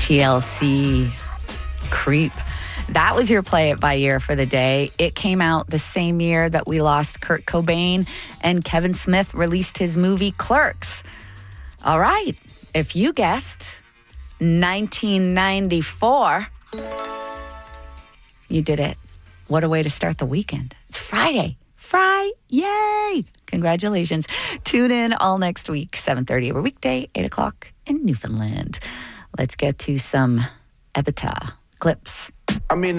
TLC, Creep. That was your play it by year for the day. It came out the same year that we lost Kurt Cobain and Kevin Smith released his movie Clerks. All right, if you guessed 1994, you did it. What a way to start the weekend. It's Friday. Yay! Congratulations. Tune in all next week, 7:30 every weekday, 8 o'clock in Newfoundland. Let's get to some Epitaph clips.